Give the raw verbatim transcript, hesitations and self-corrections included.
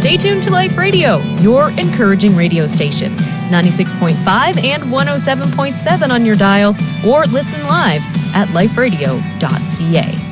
Stay tuned to Life Radio, your encouraging radio station. ninety-six point five and one oh seven point seven on your dial, or listen live at life radio dot c a.